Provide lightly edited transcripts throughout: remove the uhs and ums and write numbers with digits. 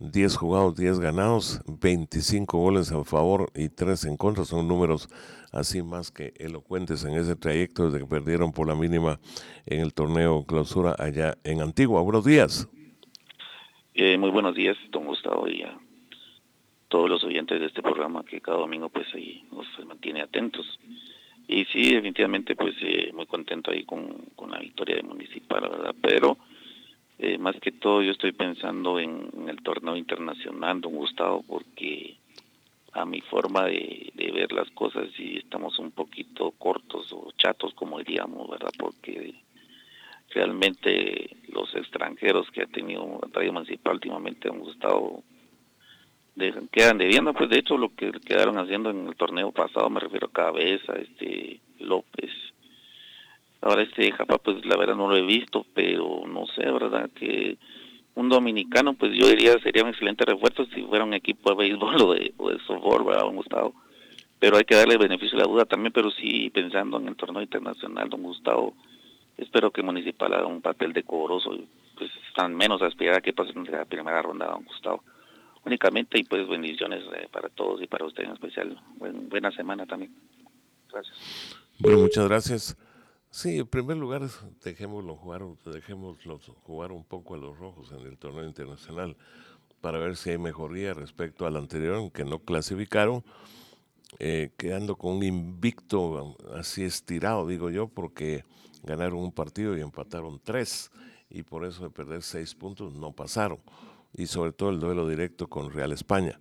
10 jugados, 10 ganados, 25 goles a favor y 3 en contra. Son números así más que elocuentes en ese trayecto desde que perdieron por la mínima en el torneo clausura allá en Antigua. Buenos días. Muy buenos días, don Gustavo, y a todos los oyentes de este programa que cada domingo pues ahí nos mantiene atentos. Y sí, definitivamente pues muy contento ahí con la victoria de Municipal, la verdad, pero más que todo yo estoy pensando en el torneo internacional, don Gustavo, porque a mi forma de ver las cosas sí estamos un poquito cortos o chatos, como diríamos, ¿verdad? Porque realmente los extranjeros que ha tenido Radio Municipal últimamente han gustado, quedan debiendo, pues de hecho lo que quedaron haciendo en el torneo pasado, me refiero a Cabeza, López, ahora Japa, pues la verdad no lo he visto, pero no sé, verdad que un dominicano, pues yo diría sería un excelente refuerzo si fuera un equipo de béisbol o de softball, ¿verdad, don Gustavo? Pero hay que darle el beneficio de la duda también, pero sí pensando en el torneo internacional, don Gustavo, espero que Municipal haga un papel decoroso, pues están menos a aspirar a que pasen en la primera ronda, don Gustavo. Únicamente, y pues bendiciones para todos y para usted en especial. Buena semana también. Gracias. Bueno, muchas gracias. Sí, en primer lugar, dejémoslos jugar un poco a los rojos en el torneo internacional para ver si hay mejoría respecto al anterior, aunque no clasificaron, quedando con un invicto así estirado, digo yo, porque ganaron un partido y empataron 3, y por eso de perder 6 puntos no pasaron, y sobre todo el duelo directo con Real España.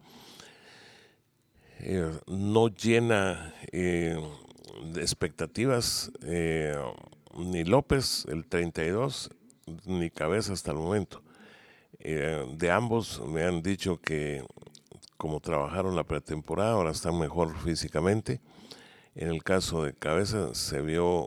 No llena de expectativas ni López, el 32, ni Cabeza hasta el momento. De ambos me han dicho que como trabajaron la pretemporada, ahora están mejor físicamente. En el caso de Cabeza se vio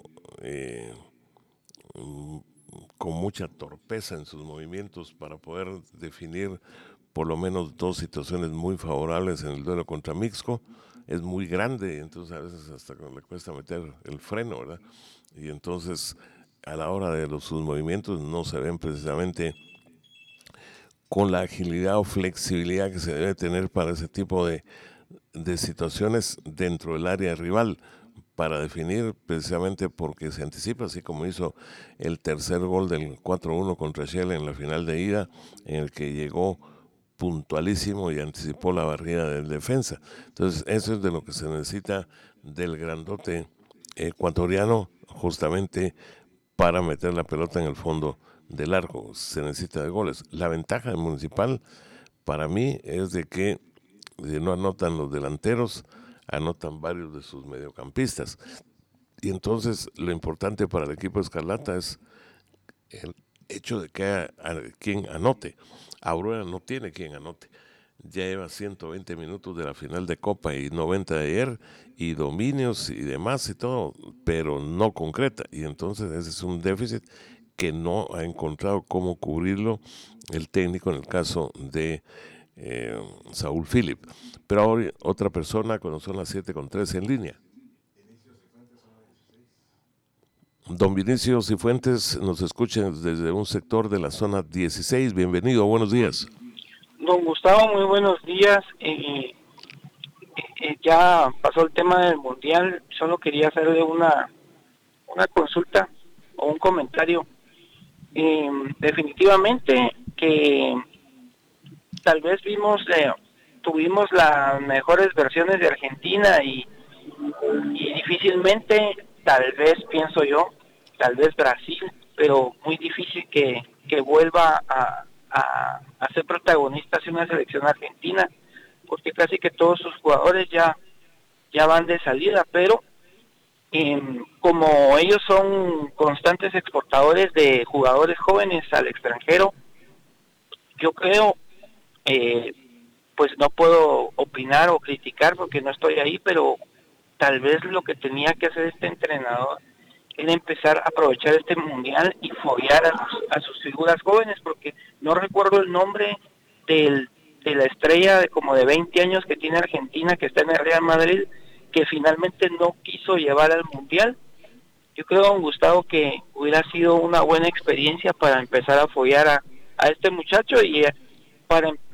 con mucha torpeza en sus movimientos para poder definir por lo menos 2 situaciones muy favorables en el duelo contra Mixco. Es muy grande, entonces a veces hasta le cuesta meter el freno, ¿verdad? Y entonces a la hora de sus movimientos no se ven precisamente con la agilidad o flexibilidad que se debe tener para ese tipo de situaciones dentro del área rival, para definir precisamente porque se anticipa, así como hizo el tercer gol del 4-1 contra Shell en la final de ida, en el que llegó puntualísimo y anticipó la barrida del defensa. Entonces eso es de lo que se necesita del grandote ecuatoriano, justamente para meter la pelota en el fondo del arco. Se necesita de goles. La ventaja del Municipal para mí es de que si no anotan los delanteros, anotan varios de sus mediocampistas. Y entonces lo importante para el equipo Escarlata es el hecho de que haya quien anote. Aurora no tiene quien anote. Ya lleva 120 minutos de la final de Copa y 90 de ayer, y dominios y demás y todo, pero no concreta. Y entonces ese es un déficit que no ha encontrado cómo cubrirlo el técnico en el caso de Saúl Philip. Pero ahora otra persona cuando son las 7:13 en línea. Don Vinicio Cifuentes nos escucha desde un sector de la zona 16. Bienvenido, buenos días. Don Gustavo, muy buenos días. Ya pasó el tema del Mundial, solo quería hacerle una consulta o un comentario. Definitivamente que tal vez tuvimos las mejores versiones de Argentina y difícilmente, tal vez pienso yo, tal vez Brasil, pero muy difícil que vuelva a ser protagonista de una selección argentina, porque casi que todos sus jugadores ya van de salida, pero como ellos son constantes exportadores de jugadores jóvenes al extranjero, yo creo, pues no puedo opinar o criticar porque no estoy ahí, pero tal vez lo que tenía que hacer este entrenador era empezar a aprovechar este mundial y foguear a sus figuras jóvenes, porque no recuerdo el nombre de la estrella de como de 20 años que tiene Argentina, que está en el Real Madrid, que finalmente no quiso llevar al mundial. Yo creo, don Gustavo, que hubiera sido una buena experiencia para empezar a foguear a este muchacho y para